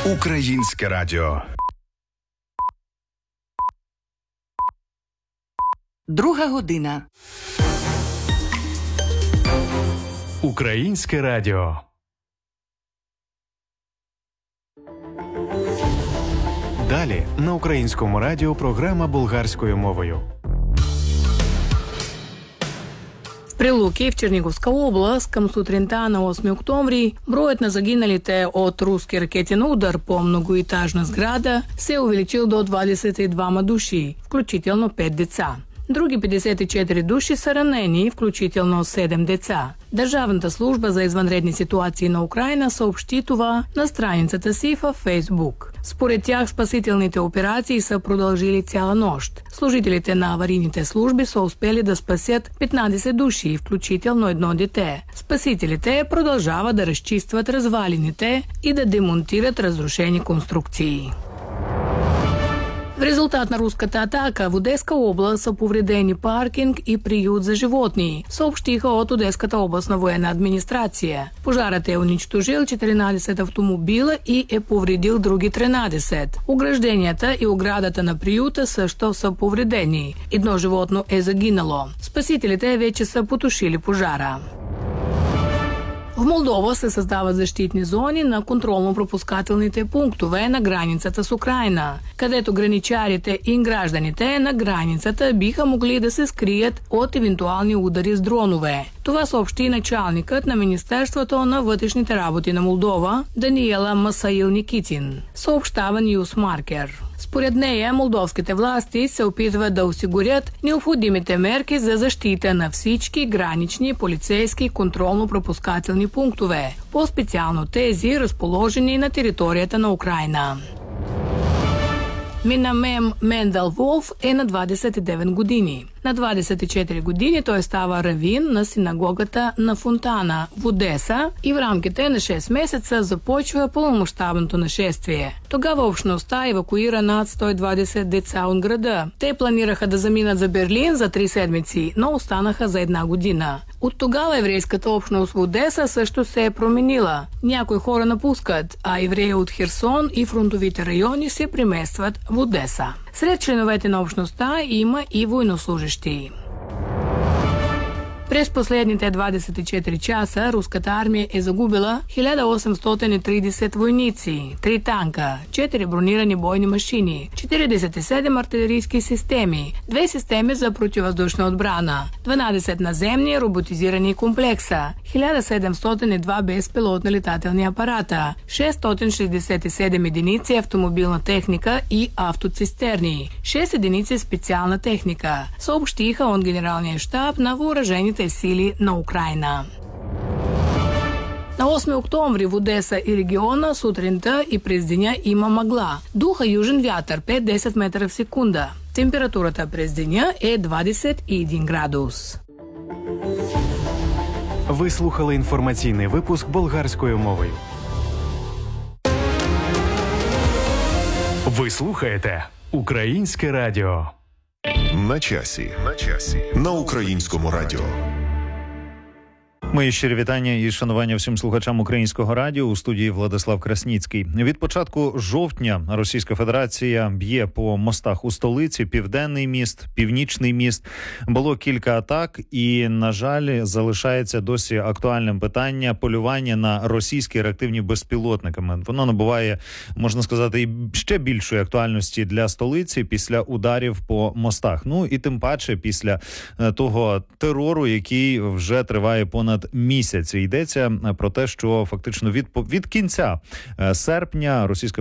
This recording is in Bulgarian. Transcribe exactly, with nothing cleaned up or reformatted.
Українське радіо. Друга година. Українське радіо. Далі на Українському радіо програма болгарською мовою. В Прилуки, в Черниговска област, към сутринта на осми октомври, броят на загиналите от руски ракетен удар по многоетажна сграда се е увеличил до двадесет и двама души, включително пет деца. Други петдесет и четири души са ранени, включително седем деца. Държавната служба за извънредни ситуации на Украина съобщи това на страницата си във Фейсбук. Според тях спасителните операции са продължили цяла нощ. Служителите на аварийните служби са успели да спасят петнадесет души, включително едно дете. Спасителите продължават да разчистват развалините и да демонтират разрушени конструкции. В резултат на руската атака в Одеска област са повредени паркинг и приют за животни, съобщиха от Одеската областна военна администрация. Пожарът е унищожил четиринадесет автомобила и е повредил други тринадесет. Огражденията и оградата на приюта също са повредени. Едно животно е загинало. Спасителите вече са потушили пожара. В Молдова се създават защитни зони на контролно-пропускателните пунктове на границата с Украина, където граничарите и гражданите на границата биха могли да се скрият от евентуални удари с дронове. Това съобщи началникът на Министерството на вътрешните работи на Молдова Даниела Масаил-Никитин, съобщава Ньюсмаркер. Според нея, молдовските власти се опитват да осигурят необходимите мерки за защита на всички гранични полицейски контролно-пропускателни пунктове, по-специално тези, разположени на територията на Украина. Минамем Мендал Волф е на двадесет и девет години. На двадесет и четири години той става равин на синагогата на Фонтана в Одеса и в рамките на шест месеца започва пълномащабното нашествие. Тогава общността евакуира над сто и двадесет деца от града. Те планираха да заминат за Берлин за три седмици, но останаха за една година. От тогава еврейската общност в Одеса също се е променила. Някои хора напускат, а евреи от Херсон и фронтовите райони се преместват в Одеса. Сред членовете на общността има и военнослужещи. През последните двадесет и четири часа руската армия е загубила хиляда осемстотин и тридесет войници, три танка, четири бронирани бойни машини, четиридесет и седем артилерийски системи, две системи за противовъздушна отбрана, дванадесет наземни роботизирани комплекса, хиляда седемстотин и два безпилотни летателни апарата, шестстотин шестдесет и седем единици автомобилна техника и автоцистерни, шест единици специална техника, съобщиха от Генералния щаб на въоръжените сили на Украина. На осми октомври в Одеса и региона сутринта и през деня има мъгла. Духа южен вятър пет до десет метра в секунда. Температурата през деня е двадесет и един градус. Ви слухали інформаційний випуск болгарською мовою. Ви слухаєте Українське радіо. На часі. На часі. На Українському радіо. Мої щирі вітання і шанування всім слухачам Українського радіо. У студії Владислав Красніцький. Від початку жовтня Російська Федерація б'є по мостах у столиці, Південний міст, Північний міст. Було кілька атак і, на жаль, залишається досі актуальним питання полювання на російські реактивні безпілотники. Воно набуває, можна сказати, і ще більшої актуальності для столиці після ударів по мостах. Ну і тим паче після того терору, який вже триває понад місяць. Йдеться про те, що фактично від, від кінця серпня Російська